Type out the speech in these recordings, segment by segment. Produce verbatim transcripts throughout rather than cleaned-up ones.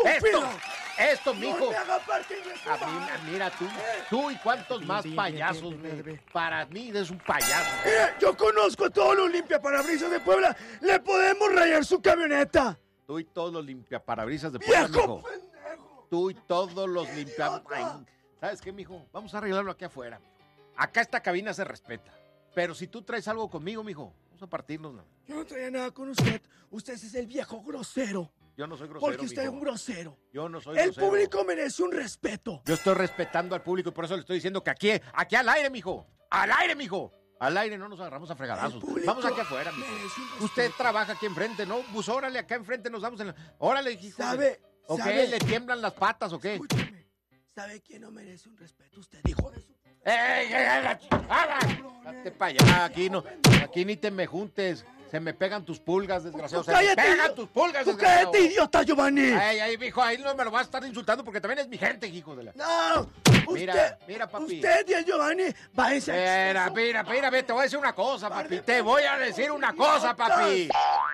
¡Estúpido! Esto, esto, mijo. ¡No me haga partir de su A mí, madre! mira tú, tú y cuántos más payasos. Para mí eres un payaso. Mira, yo conozco a todos los limpiaparabrisas de Puebla. Le podemos rayar su camioneta. Tú y todos los limpiaparabrisas de Puebla, ¡Viejo mijo. pendejo! Tú y todos los ¡Idiota! limpiaparabrisas. ¿Sabes qué, mijo? Vamos a arreglarlo aquí afuera, mijo. Acá esta cabina se respeta. Pero si tú traes algo conmigo, mijo, vamos a partirnos, ¿no? Yo no traía nada con usted. Usted es el viejo grosero. Yo no soy grosero, Porque usted mijo. es un grosero. Yo no soy El grosero. público merece un respeto. Yo estoy respetando al público y por eso le estoy diciendo que aquí, aquí al aire, mijo. Al aire, mijo. Al aire no nos agarramos a fregadazos. El público Vamos aquí afuera, mijo. merece un respeto. Usted trabaja aquí enfrente, ¿no? Pues órale, acá enfrente nos damos en la... Órale, hijo. ¿Sabe? ¿O qué? ¿Sabe? ¿Le tiemblan las patas o qué? Escúcheme. ¿Sabe quién no merece un respeto? Usted, hijo de su... ¡Ey, ey, ey, la chingada! Date para allá, aquí no, aquí ni te me juntes. Se me pegan tus pulgas, desgraciado. Se me ¡Cállate, pegan idiota! tus pulgas, ¡Tú desgraciado. cállate, idiota, Giovanni! Ey, ey, hijo, ahí no me lo vas a estar insultando porque también es mi gente, hijo de la... ¡No! Usted, Mira, mira, papi. Usted y el Giovanni, váyanse. Mira, mira, mira, ve, te voy a decir una cosa, papi. Te voy a decir una cosa, papi.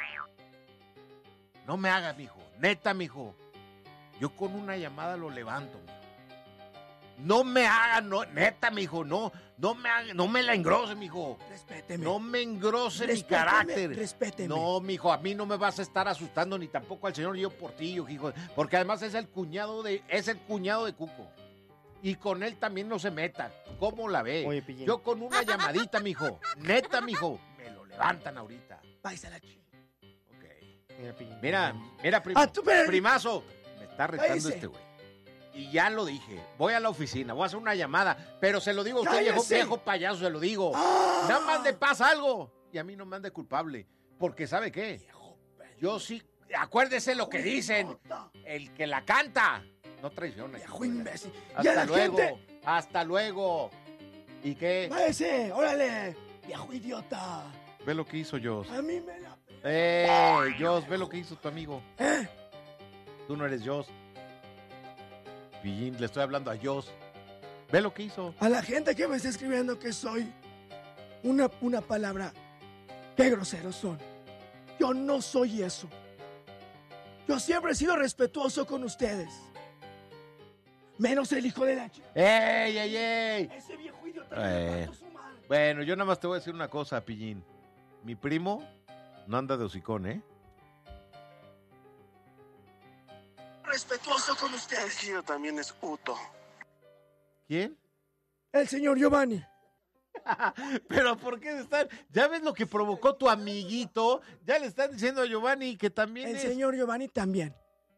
No me hagas, mijo. Neta, mijo. Yo con una llamada lo levanto, mijo. No me hagas, no, neta, mijo, no, no me haga, no me la engrose, mijo. Respéteme. No me engrose mi Respéteme, carácter. respéteme. No, mijo, a mí no me vas a estar asustando ni tampoco al señor yo Portillo, hijo, porque además es el cuñado de, es el cuñado de Cuco. Y con él también no se meta. ¿Cómo la ve? Oye, Pillín. Yo con una llamadita, mijo. Neta, mijo. Me lo levantan ahorita. Váyase a la chi. Ok. Mira, Pillín. Mira, mira, prim- Ah, tú, pero- primazo. Me está retando Cállese. este güey. Y ya lo dije. Voy a la oficina, voy a hacer una llamada. Pero se lo digo a usted, viejo, ¡Cállese! viejo payaso, se lo digo. ¡Ah! Nada más le pasa algo. Y a mí no me ande culpable. Porque, ¿sabe qué? Viejo pendejo. Yo sí. Acuérdese lo que dicen. Idiota. El que la canta no traiciona. Viejo imbécil. Y a Hasta la luego. gente, Hasta luego. ¿Y qué? váyase, órale. Viejo idiota. Ve lo que hizo Joss. A mí me la... ¡Eh! Joss, ve lo que hizo tu amigo. ¿Eh? Tú no eres Joss. Pillín, le estoy hablando a Joss. Ve lo que hizo. A la gente que me está escribiendo que soy una, una palabra. Qué groseros son. Yo no soy eso. Yo siempre he sido respetuoso con ustedes. Menos el hijo de la chica. ¡Ey, ey, ey! Ese viejo idiota Eh. que me mató su madre. Bueno, yo nada más te voy a decir una cosa, Pillín. Mi primo no anda de hocicón, ¿eh? Respetuoso con ustedes. Yo también es Uto. ¿Quién? El señor Giovanni. Pero ¿por qué están? ¿Ya ves lo que provocó tu amiguito? Ya le están diciendo a Giovanni que también El es... señor Giovanni también.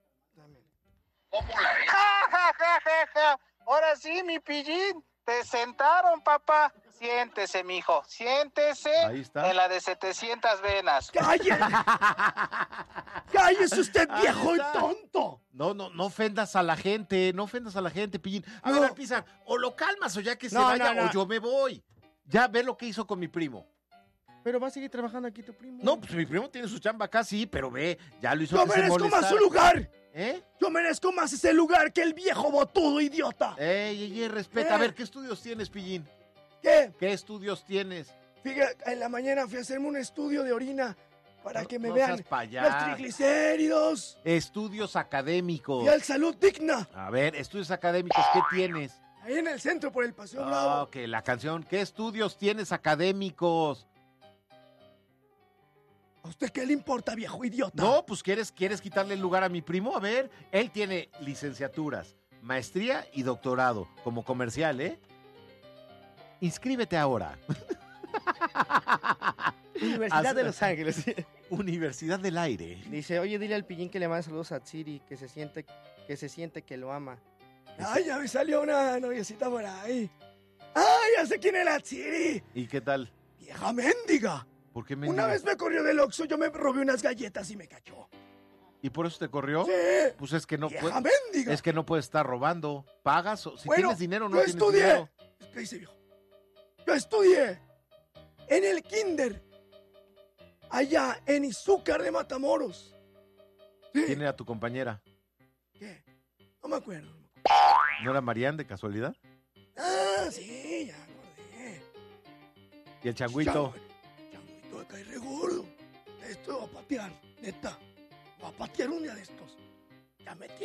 ¡Ja, ja, ja, ja, ja! Ahora sí, mi pillín. Te sentaron, papá. Siéntese, mijo. Siéntese. Ahí está. En la de setecientas venas. ¡Cállese! ¡Cállese usted, Ahí viejo y está. tonto! No, no, no ofendas a la gente, no ofendas a la gente, Pillín. A No. ver, Pizar, o lo calmas o ya que se No, vaya no, no. o yo me voy. Ya ve lo que hizo con mi primo. Pero va a seguir trabajando aquí tu primo. No, pues mi primo tiene su chamba acá, sí, pero ve, ya lo hizo Yo que se merezco más molestara. su lugar. ¿Eh? Yo merezco más ese lugar que el viejo botudo idiota. Ey, ey, ey, respeta. ¿Eh? A ver, ¿qué estudios tienes, Pillín? ¿Qué? ¿Qué estudios tienes? Fíjate, en la mañana fui a hacerme un estudio de orina para No- que me no vean seas payá. los triglicéridos Estudios académicos. y al salud digna. A ver, estudios académicos, ¿qué tienes? Ahí en el centro por el Paseo Ah, Bravo. ok, la canción. ¿Qué estudios tienes académicos? ¿A usted qué le importa, viejo idiota? No, pues ¿quieres, quieres quitarle el lugar a mi primo. A ver, él tiene licenciaturas, maestría y doctorado como comercial, ¿eh? Inscríbete ahora. Universidad Haz- de Los Ángeles. Universidad del Aire. Dice, oye, dile al Pillín que le mande saludos a Tsiri, que se siente que se siente que lo ama. Ay, ya me salió una noviecita por ahí. Ay, ya sé quién era Tsiri. ¿Y qué tal? Vieja mendiga. ¿Por qué me Una vez me corrió del Oxxo, yo me robé unas galletas y me cachó. ¿Y por eso te corrió? Sí. Pues es que no Vieja puede, mendiga. es que no puedes estar robando. Pagas o si Bueno, tienes dinero o no yo tienes estudié. dinero. ¿Qué dice, viejo? Yo estudié en el kinder allá en Izúcar de Matamoros. Sí. ¿Quién era tu compañera? ¿Qué? No me acuerdo. ¿No era Marianne de casualidad? Ah, sí, ya acordé. ¿Y el changuito? Changu- Changuito de cae re gordo. Esto va a patear, neta. Va a patear un día de estos. Ya me tiene